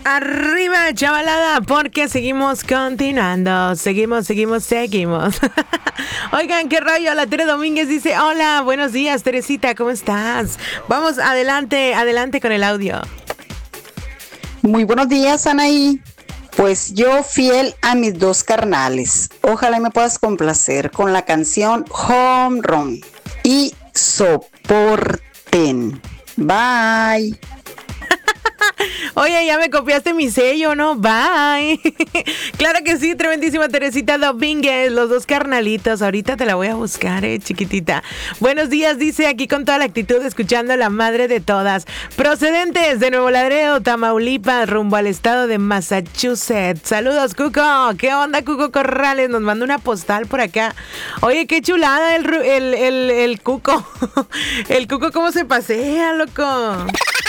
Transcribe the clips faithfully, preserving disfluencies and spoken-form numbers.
Arriba, chavalada, porque seguimos continuando. Seguimos, seguimos, seguimos. Oigan, qué rollo. La Tere Domínguez dice: hola, buenos días, Teresita, ¿cómo estás? Vamos, adelante, adelante con el audio. Muy buenos días, Anaí. Pues yo fiel a mis dos carnales. Ojalá me puedas complacer con la canción Home Run y Soporten. Bye. Oye, ya me copiaste mi sello, ¿no? Bye. Claro que sí, tremendísima Teresita Domínguez, los dos carnalitos. Ahorita te la voy a buscar, eh, chiquitita. Buenos días, dice aquí con toda la actitud, escuchando a la madre de todas. Procedentes de Nuevo Laredo, Tamaulipas, rumbo al estado de Massachusetts. Saludos, Cuco. ¿Qué onda, Cuco Corrales? Nos manda una postal por acá. Oye, qué chulada el, el, el, el Cuco. El Cuco, ¿cómo se pasea, loco?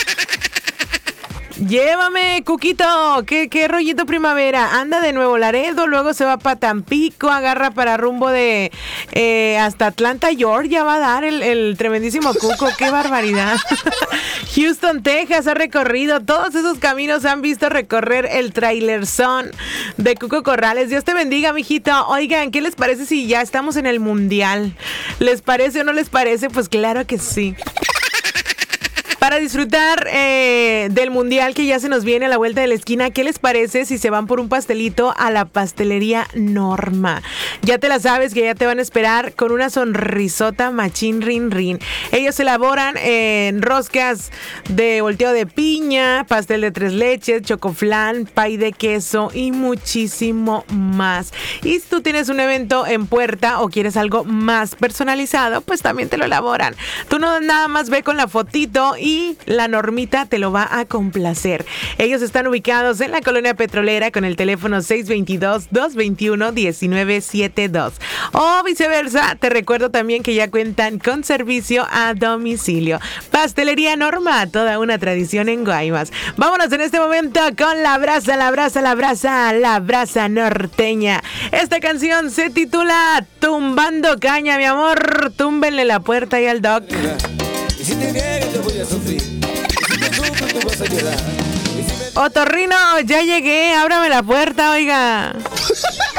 Llévame, Cuquito, ¿Qué, qué rollito primavera. Anda de Nuevo Laredo, luego se va para Tampico, agarra para rumbo de eh, hasta Atlanta, Georgia, va a dar el, el tremendísimo Cuco. ¡Qué barbaridad! Houston, Texas ha recorrido, todos esos caminos han visto recorrer el trailerzón de Cuco Corrales. Dios te bendiga, mijito. Oigan, ¿qué les parece si ya estamos en el mundial? ¿Les parece o no les parece? Pues claro que sí. Para disfrutar eh, del mundial que ya se nos viene a la vuelta de la esquina, ¿qué les parece si se van por un pastelito a la pastelería Norma? Ya te la sabes que ya te van a esperar con una sonrisota machín rin rin. Ellos elaboran eh, roscas de volteo de piña, pastel de tres leches, chocoflán, pay de queso y muchísimo más. Y si tú tienes un evento en puerta o quieres algo más personalizado, pues también te lo elaboran. Tú no nada más ve con la fotito y la Normita te lo va a complacer. Ellos están ubicados en la Colonia Petrolera con el teléfono seis dos dos, dos dos uno, uno nueve siete dos. O viceversa, te recuerdo también que ya cuentan con servicio a domicilio. Pastelería Norma, toda una tradición en Guaymas. Vámonos en este momento con la brasa, la brasa, la brasa, la brasa norteña. Esta canción se titula Tumbando Caña, mi amor. Túmbenle la puerta y al doc. Y si te niegas te voy a sufrir. Y si te sufro tú vas a llorar. Otorrino, ya llegué, ábrame la puerta, oiga.